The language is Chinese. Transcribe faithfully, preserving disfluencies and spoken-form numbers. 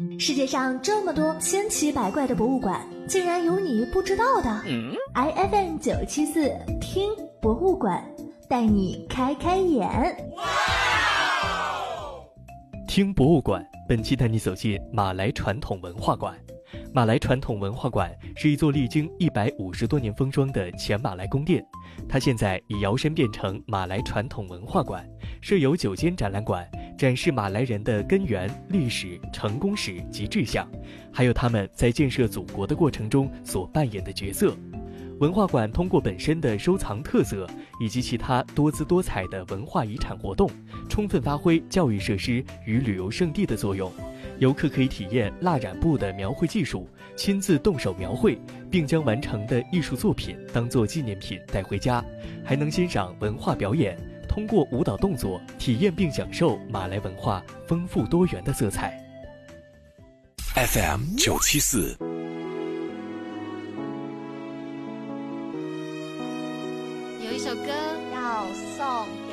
世界上这么多千奇百怪的博物馆，竟然有你不知道的。嗯、I F M 九七四听博物馆，带你开开眼。 听博物馆，本期带你走进马来传统文化馆。马来传统文化馆是一座历经一百五十多年风霜的前马来宫殿，它现在已摇身变成马来传统文化馆，设有九间展览馆，展示马来人的根源、历史、成功史及志向，还有他们在建设祖国的过程中所扮演的角色。文化馆通过本身的收藏特色以及其他多姿多彩的文化遗产活动，充分发挥教育设施与旅游胜地的作用。游客可以体验蜡染布的描绘技术，亲自动手描绘，并将完成的艺术作品当作纪念品带回家，还能欣赏文化表演，通过舞蹈动作体验并享受马来文化丰富多元的色彩。 F M 九七四有一首歌要送